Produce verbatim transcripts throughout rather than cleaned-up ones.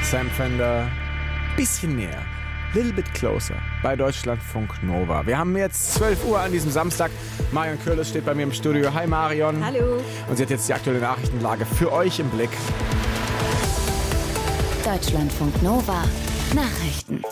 Sam Fender. Bisschen näher. Little bit closer bei Deutschlandfunk Nova. Wir haben jetzt zwölf Uhr an diesem Samstag. Marion Curlis steht bei mir im Studio. Hi Marion. Hallo. Und sie hat jetzt die aktuelle Nachrichtenlage für euch im Blick. Deutschlandfunk Nova. Nachrichten.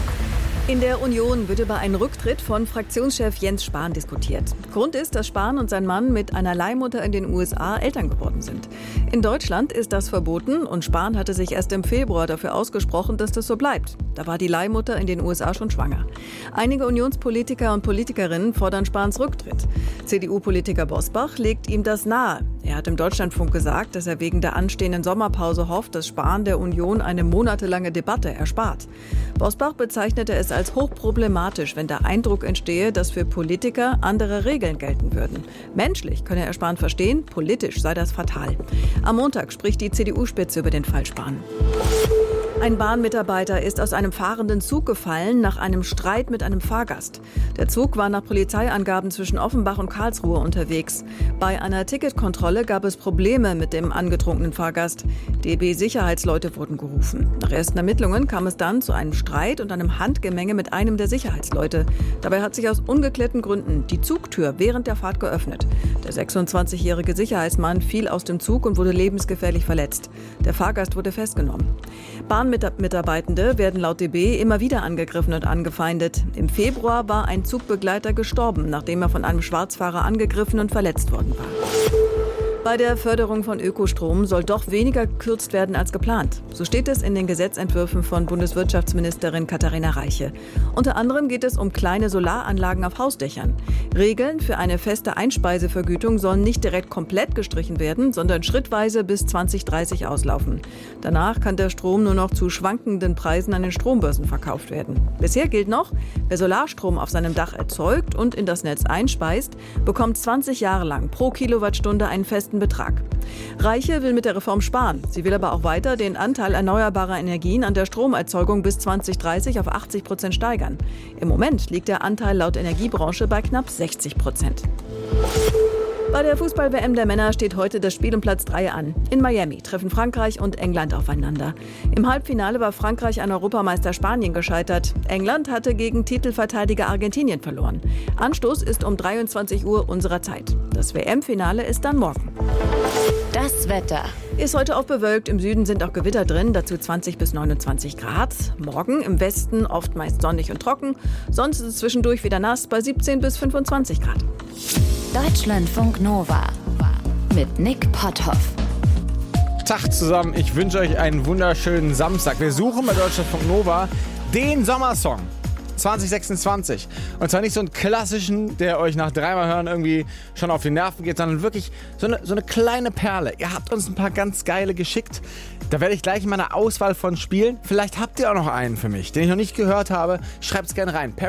In der Union wird über einen Rücktritt von Fraktionschef Jens Spahn diskutiert. Grund ist, dass Spahn und sein Mann mit einer Leihmutter in den U S A Eltern geworden sind. In Deutschland ist das verboten und Spahn hatte sich erst im Februar dafür ausgesprochen, dass das so bleibt. Da war die Leihmutter in den U S A schon schwanger. Einige Unionspolitiker und Politikerinnen fordern Spahns Rücktritt. C D U-Politiker Bosbach legt ihm das nahe. Er hat im Deutschlandfunk gesagt, dass er wegen der anstehenden Sommerpause hofft, dass Spahn der Union eine monatelange Debatte erspart. Bosbach bezeichnete es als hochproblematisch, wenn der Eindruck entstehe, dass für Politiker andere Regeln gelten würden. Menschlich könne er Spahn verstehen, politisch sei das fatal. Am Montag spricht die C D U-Spitze über den Fall Spahn. Ein Bahnmitarbeiter ist aus einem fahrenden Zug gefallen nach einem Streit mit einem Fahrgast. Der Zug war nach Polizeiangaben zwischen Offenbach und Karlsruhe unterwegs. Bei einer Ticketkontrolle gab es Probleme mit dem angetrunkenen Fahrgast. D B-Sicherheitsleute wurden gerufen. Nach ersten Ermittlungen kam es dann zu einem Streit und einem Handgemenge mit einem der Sicherheitsleute. Dabei hat sich aus ungeklärten Gründen die Zugtür während der Fahrt geöffnet. Der sechsundzwanzigjährige Sicherheitsmann fiel aus dem Zug und wurde lebensgefährlich verletzt. Der Fahrgast wurde festgenommen. Bahnmitarbeitende werden laut D B immer wieder angegriffen und angefeindet. Im Februar war ein Zugbegleiter gestorben, nachdem er von einem Schwarzfahrer angegriffen und verletzt worden war. Bei der Förderung von Ökostrom soll doch weniger gekürzt werden als geplant. So steht es in den Gesetzentwürfen von Bundeswirtschaftsministerin Katharina Reiche. Unter anderem geht es um kleine Solaranlagen auf Hausdächern. Regeln für eine feste Einspeisevergütung sollen nicht direkt komplett gestrichen werden, sondern schrittweise bis zwanzig dreißig auslaufen. Danach kann der Strom nur noch zu schwankenden Preisen an den Strombörsen verkauft werden. Bisher gilt noch, wer Solarstrom auf seinem Dach erzeugt und in das Netz einspeist, bekommt zwanzig Jahre lang pro Kilowattstunde einen festen Betrag. Reiche will mit der Reform sparen. Sie will aber auch weiter den Anteil erneuerbarer Energien an der Stromerzeugung bis zwanzig dreißig auf achtzig Prozent steigern. Im Moment liegt der Anteil laut Energiebranche bei knapp sechzig Prozent. Bei der Fußball-W M der Männer steht heute das Spiel um Platz drei an. In Miami treffen Frankreich und England aufeinander. Im Halbfinale war Frankreich an Europameister Spanien gescheitert. England hatte gegen Titelverteidiger Argentinien verloren. Anstoß ist um dreiundzwanzig Uhr unserer Zeit. Das W M-Finale ist dann morgen. Das Wetter. Ist heute oft bewölkt, im Süden sind auch Gewitter drin, dazu zwanzig bis neunundzwanzig Grad. Morgen im Westen oft meist sonnig und trocken, sonst ist es zwischendurch wieder nass bei siebzehn bis fünfundzwanzig Grad. Deutschlandfunk Nova mit Nick Potthoff. Tag zusammen, ich wünsche euch einen wunderschönen Samstag. Wir suchen bei Deutschlandfunk Nova den Sommersong zwanzig sechsundzwanzig. Und zwar nicht so einen klassischen, der euch nach dreimal hören irgendwie schon auf die Nerven geht, sondern wirklich so eine, so eine kleine Perle. Ihr habt uns ein paar ganz geile geschickt. Da werde ich gleich mal eine Auswahl von spielen. Vielleicht habt ihr auch noch einen für mich, den ich noch nicht gehört habe. Schreibt's gerne rein. Per